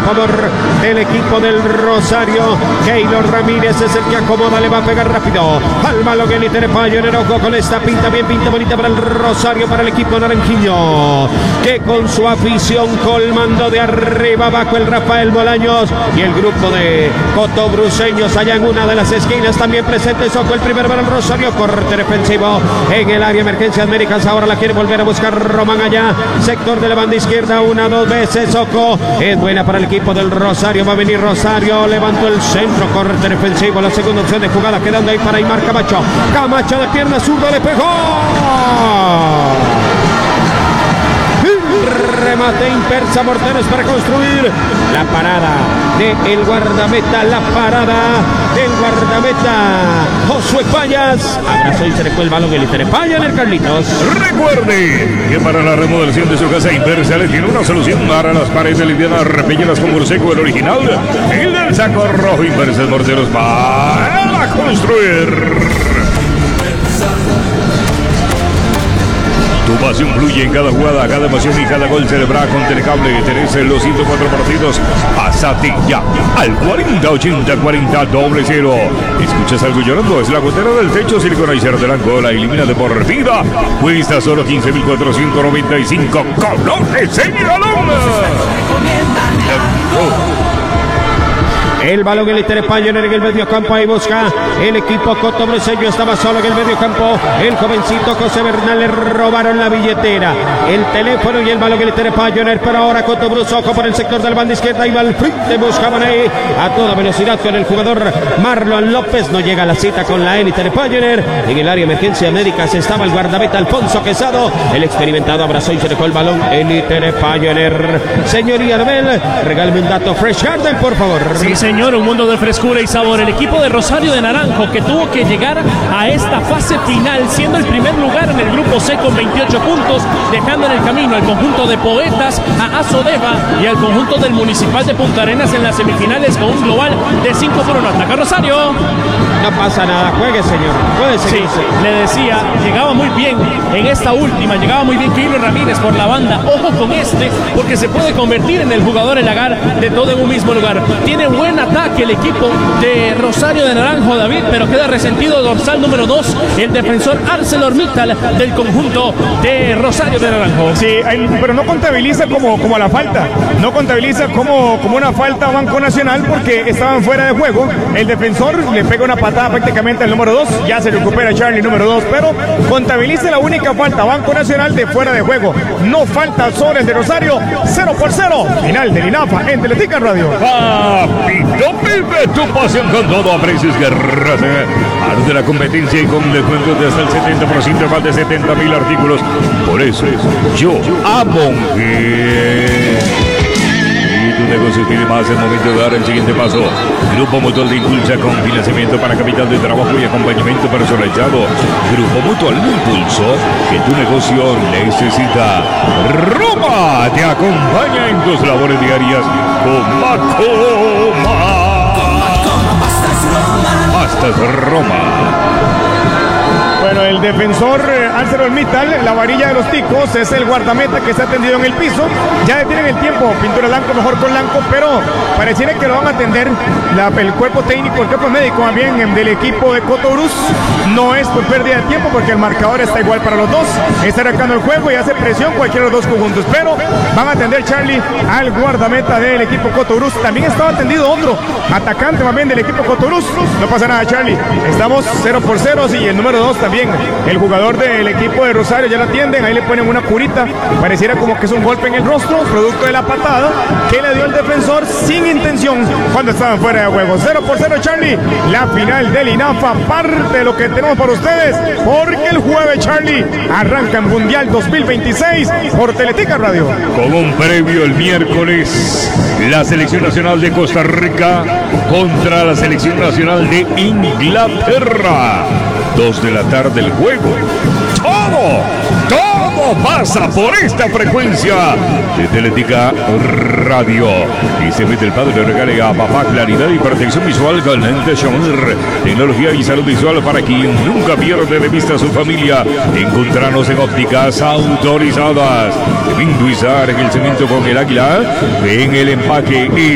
favor del equipo del Rosario. Keylor Ramírez es el que acomoda, le va a pegar rápido al balón el Itere Pioneer. Ojo con esta pinta, bien pinta bonita para el Rosario, para el equipo naranjillo, que con su afición colmando de arriba abajo el Rafael Bolaños y el grupo de cotobruceños allá en una de las esquinas también presentes. Ojo el primero para el Rosario, corte defensivo en el área, emergencias médicas, ahora la quiere volver a buscar Román allá, sector de la banda izquierda, una, dos veces. Ojo, es buena para el equipo del Rosario, va a venir Rosario, levantó el centro, corte defensivo, la segunda opción de jugada quedando ahí para Aymar Camacho. Camacho de pierna zurda le pegó. Remate impersa, Morteros para construir la parada del guardameta, la parada del guardameta Josué Payas. Abrazó y se le fue el balón el Itere Pioneer, Carlitos. Recuerde que para la remodelación de su casa Inversa le tiene una solución para las paredes limpiadas, repellenas con Burseco, el original, el del saco rojo. Inversa Morteros para construir. Tu pasión fluye en cada jugada, cada emoción y cada gol. Celebra con Telecable. Tenés los 104 partidos. Pásate ya al 4080-40-00. ¿Escuchas algo llorando? Es la gotera del techo Siliconizer de la Angola. Elimina de por vida. Cuesta solo 15.495 colones en el balón. El balón el Itere Pioneer en el medio campo, ahí busca el equipo cotobruceño, estaba solo en el medio campo el jovencito José Bernal, le robaron la billetera, el teléfono y el balón el Itere Pioneer, pero ahora Cotobruz, ojo por el sector de la banda izquierda, iba al frente, buscaban ahí a toda velocidad con el jugador Marlon López, no llega a la cita con la Itere Pioneer, en el área emergencia médicas estaba el guardameta Alfonso Quesado, el experimentado abrazó y se dejó el balón el Itere Pioneer. Señoría Nobel, regálame un dato Fresh Garden, por favor. Sí, señor, un mundo de frescura y sabor. El equipo de Rosario de Naranjo, que tuvo que llegar a esta fase final siendo el primer lugar en el grupo C con 28 puntos, dejando en el camino al conjunto de Poetas, a Azodeva y al conjunto del Municipal de Punta Arenas en las semifinales con un global de 5-1. Ataca Rosario. No pasa nada, juegue, señor, puede seguir. Sí, le decía, llegaba muy bien en esta última, llegaba muy bien Keylor Ramírez por la banda. Ojo con este, porque se puede convertir en el jugador el lagar de todo en un mismo lugar. Tiene buen ataque el equipo de Rosario de Naranjo, David, pero queda resentido dorsal número 2, el defensor ArcelorMittal del conjunto de Rosario de Naranjo. Sí, pero no contabiliza como la falta, no contabiliza como una falta a Banco Nacional porque estaban fuera de juego. El defensor le pega una patada prácticamente al número 2, ya se recupera Charlie número 2, pero contabiliza la única falta a Banco Nacional de fuera de juego. No falta sobre el de Rosario, 0-0, final del INAFA en Teletica Radio. Papito, vive tu pasión con todo a precios guerras. Haz de la competencia y con descuentos de hasta el 70%, más de 70,000 artículos. Por eso yo amo tu negocio tiene más. El momento de dar el siguiente paso. Grupo Mutual de Impulsa con financiamiento para capital de trabajo y acompañamiento personalizado. Grupo Mutual de Impulso que tu negocio necesita. Roma te acompaña en tus labores diarias con Macoma. Pastas Roma. Bueno, el defensor ArcelorMittal, la varilla de los ticos, es el guardameta que está tendido en el piso. Ya detienen el tiempo, pintura blanco, mejor con blanco, pero pareciera que lo van a atender el cuerpo técnico, el cuerpo médico más bien del equipo de Cotobruz. No es por pérdida de tiempo porque el marcador está igual para los dos. Está arrancando el juego y hace presión cualquiera de los dos conjuntos, pero van a atender Charlie al guardameta del equipo Cotobruz. También estaba atendido otro atacante más bien del equipo Cotobruz. No pasa nada, Charlie. Estamos 0-0 y el número 2 también. El jugador del equipo de Rosario ya lo atienden, ahí le ponen una curita, pareciera como que es un golpe en el rostro, producto de la patada que le dio el defensor sin intención cuando estaban fuera de juego. 0-0, Charlie, la final del INAFA, parte de lo que tenemos para ustedes, porque el jueves, Charlie, arranca en Mundial 2026 por Teletica Radio. Con un previo el miércoles, la Selección Nacional de Costa Rica contra la Selección Nacional de Inglaterra. 2 de la tarde el juego. Todo pasa por esta frecuencia de Teletica Radio. Y se mete el padre, le regale a papá claridad y protección visual con lentes Shamir. Tecnología y salud visual para quien nunca pierde de vista a su familia. Encontrarnos en ópticas autorizadas. Vinduizar en el cemento con el águila. En el empaque y